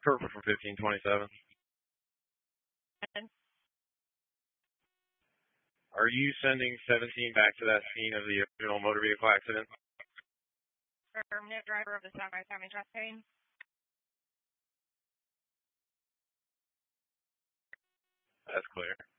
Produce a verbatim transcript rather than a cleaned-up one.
Purple for fifteen twenty-seven. Are you sending seventeen back to that scene of the original motor vehicle accident? Affirmative, driver of the Sunrise County chest pain. That's clear.